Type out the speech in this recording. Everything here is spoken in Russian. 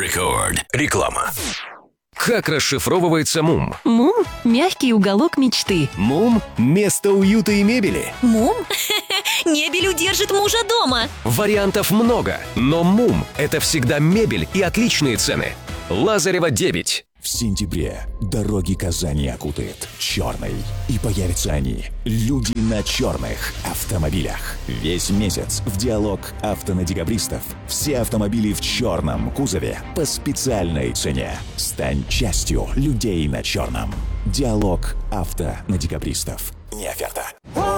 Record. Реклама. Как расшифровывается МУМ? МУМ – мягкий уголок мечты. МУМ – место уюта и мебели. МУМ? Мебель удержит мужа дома. Вариантов много, но МУМ – это всегда мебель и отличные цены. Лазарева, 9. В сентябре дороги Казани окутает черный. И появятся они, люди на черных автомобилях. Весь месяц в диалог авто на декабристов. Все автомобили в черном кузове по специальной цене. Стань частью людей на черном. Диалог авто на декабристов. Не оферта.